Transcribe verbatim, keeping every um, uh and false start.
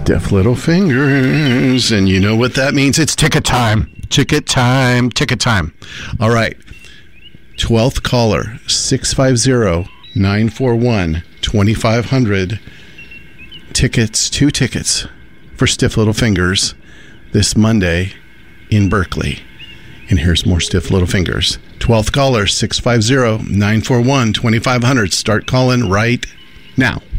Stiff little fingers, and you know what that means. It's ticket time. Ticket time. Ticket time. All right. twelfth caller, six five zero, nine four one, two five zero zero. Tickets, two tickets for Stiff Little Fingers this Monday in Berkeley. And here's more Stiff Little Fingers. twelfth caller, six five zero, nine four one, two five zero zero. Start calling right now.